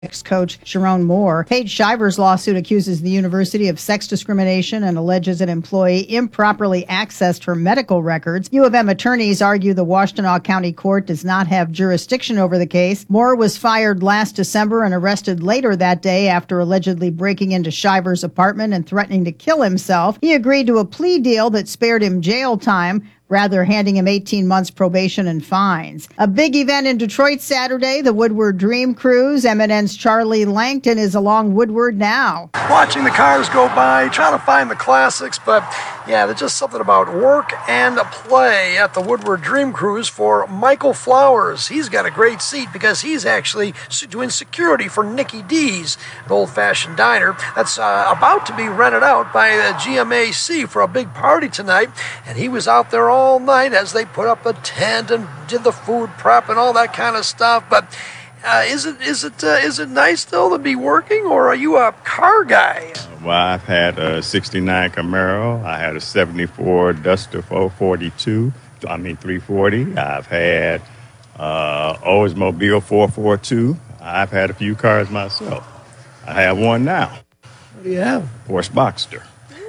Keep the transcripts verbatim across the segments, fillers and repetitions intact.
Coach Sharon Moore. Paige Shiver's lawsuit accuses the university of sex discrimination and alleges an employee improperly accessed her medical records. U of M attorneys argue the Washtenaw County Court does not have jurisdiction over the case. Moore was fired last December and arrested later that day after allegedly breaking into Shiver's apartment and threatening to kill himself. He agreed to a plea deal that spared him jail time, rather handing him eighteen months probation and fines. A big event in Detroit Saturday, the Woodward Dream Cruise. M N N's Charlie Langton is along Woodward now. Watching the cars go by, trying to find the classics, but yeah, there's just something about work and play at the Woodward Dream Cruise for Michael Flowers. He's got a great seat because he's actually doing security for Nicky D's, an old-fashioned diner that's uh, about to be rented out by the G M A C for a big party tonight, and he was out there all all night as they put up a tent and did the food prep and all that kind of stuff. But uh, is it is it uh, is it nice still to be working, or are you a car guy? Well, I've had a sixty-nine Camaro. I had a seventy-four Duster four forty-two. I mean three forty. I've had uh, Oldsmobile four forty-two. I've had a few cars myself. I have one now. What do you have? Porsche Boxster.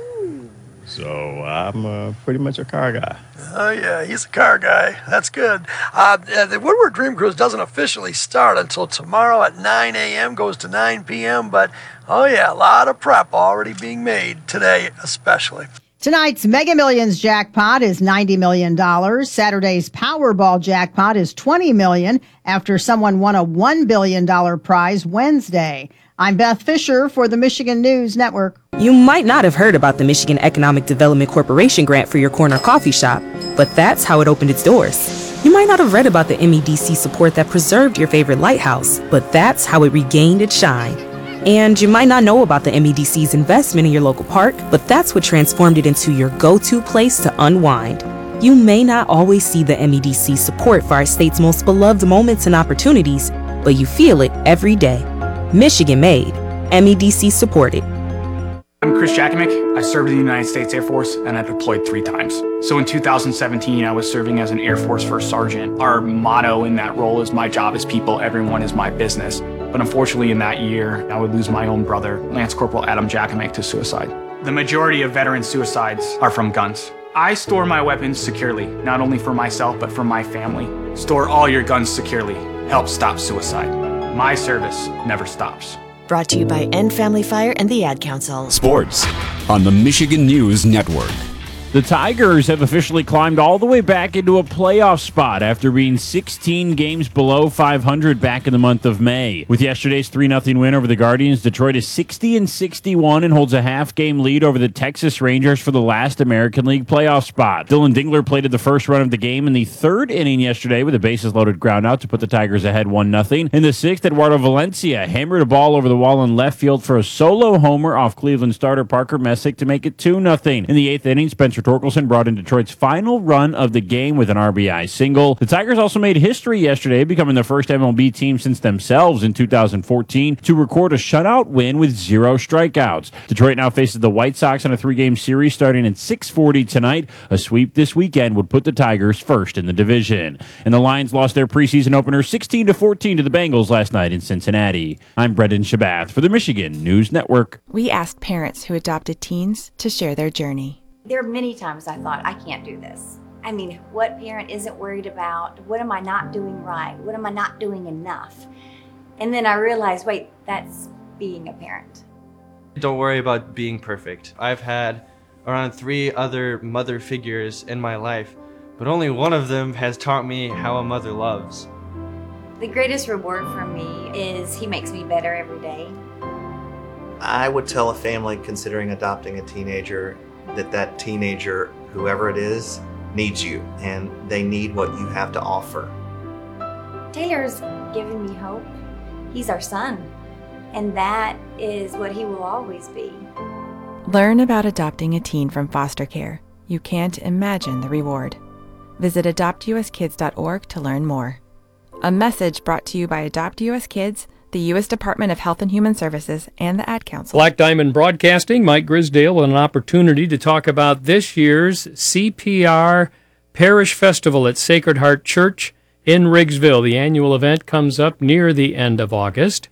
So I'm uh, pretty much a car guy. Oh, yeah, he's a car guy. That's good. Uh, the Woodward Dream Cruise doesn't officially start until tomorrow at nine a.m., goes to nine p.m., but, oh, yeah, a lot of prep already being made today especially. Tonight's Mega Millions jackpot is ninety million dollars. Saturday's Powerball jackpot is twenty million dollars after someone won a one billion dollars prize Wednesday. I'm Beth Fisher for the Michigan News Network. You might not have heard about the Michigan Economic Development Corporation grant for your corner coffee shop, but that's how it opened its doors. You might not have read about the M E D C support that preserved your favorite lighthouse, but that's how it regained its shine. And you might not know about the M E D C's investment in your local park, but that's what transformed it into your go-to place to unwind. You may not always see the M E D C support for our state's most beloved moments and opportunities, but you feel it every day. Michigan made, M E D C supported. I'm Chris Jakimick. I served in the United States Air Force and I deployed three times. So in two thousand seventeen, I was serving as an Air Force First Sergeant. Our motto in that role is my job is people, everyone is my business. But unfortunately in that year, I would lose my own brother, Lance Corporal Adam Jakimick, to suicide. The majority of veteran suicides are from guns. I store my weapons securely, not only for myself, but for my family. Store all your guns securely. Help stop suicide. My service never stops. Brought to you by End Family Fire and the Ad Council. Sports on the Michigan News Network. The Tigers have officially climbed all the way back into a playoff spot after being sixteen games below five hundred back in the month of May. With yesterday's three nothing win over the Guardians, Detroit is sixty and sixty-one and holds a half-game lead over the Texas Rangers for the last American League playoff spot. Dylan Dingler played the first run of the game in the third inning yesterday with a bases-loaded groundout to put the Tigers ahead one nothing. In the sixth, Eduardo Valencia hammered a ball over the wall in left field for a solo homer off Cleveland starter Parker Messick to make it two nothing. In the eighth inning, Spencer Torkelson brought in Detroit's final run of the game with an R B I single. The Tigers also made history yesterday, becoming the first M L B team since themselves in two thousand fourteen to record a shutout win with zero strikeouts. Detroit now faces the White Sox in a three-game series starting at six forty tonight. A sweep this weekend would put the Tigers first in the division. And the Lions lost their preseason opener sixteen to fourteen to the Bengals last night in Cincinnati. I'm Brendan Shabath for the Michigan News Network. We asked parents who adopted teens to share their journey. There are many times I thought, I can't do this. I mean, what parent isn't worried about, what am I not doing right? What am I not doing enough? And then I realized, wait, that's being a parent. Don't worry about being perfect. I've had around three other mother figures in my life, but only one of them has taught me how a mother loves. The greatest reward for me is he makes me better every day. I would tell a family considering adopting a teenager that that teenager, whoever it is, needs you, and they need what you have to offer. Taylor's given me hope. He's our son, and that is what he will always be. Learn about adopting a teen from foster care. You can't imagine the reward. Visit adopt u s kids dot org to learn more. A message brought to you by Adopt U S Kids, the U S Department of Health and Human Services, and the Ad Council. Black Diamond Broadcasting, Mike Grisdale, with an opportunity to talk about this year's C P R Parish Festival at Sacred Heart Church in Riggsville. The annual event comes up near the end of August.